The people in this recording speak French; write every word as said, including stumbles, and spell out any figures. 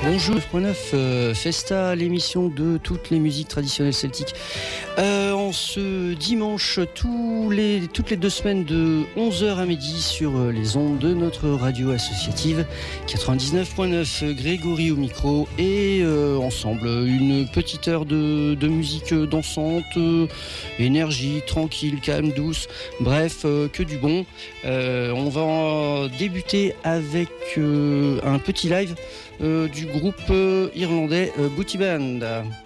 Bonjour, neuf point neuf, euh, Festa, l'émission de toutes les musiques traditionnelles celtiques. Euh, en ce dimanche, tous les, toutes les deux semaines de onze heures à midi sur euh, les ondes de notre radio associative quatre-vingt-dix-neuf point neuf, Grégory au micro et euh, ensemble une petite heure de, de musique dansante, euh, énergie, tranquille, calme, douce, bref, euh, que du bon. Euh, on va débuter avec euh, un petit live Euh, du groupe euh, irlandais euh, Booty Band.